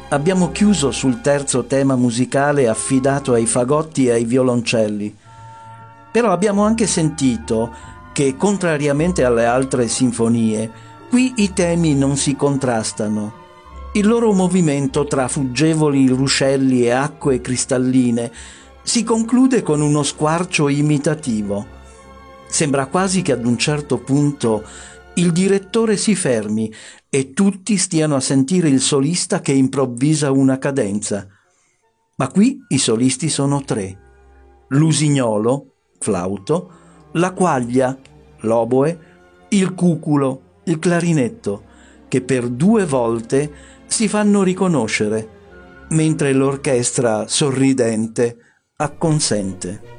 Abbiamo chiuso sul terzo tema musicale affidato ai fagotti e ai violoncelli. Però abbiamo anche sentito che, contrariamente alle altre sinfonie, qui i temi non si contrastano. Il loro movimento tra fuggevoli ruscelli e acque cristalline si conclude con uno squarcio imitativo. Sembra quasi che ad un certo punto il direttore si fermi e tutti stiano a sentire il solista che improvvisa una cadenza. Ma qui i solisti sono tre: l'usignolo, flauto, la quaglia, l'oboe, il cuculo, il clarinetto, che per 2 volte si fanno riconoscere, mentre l'orchestra, sorridente, acconsente.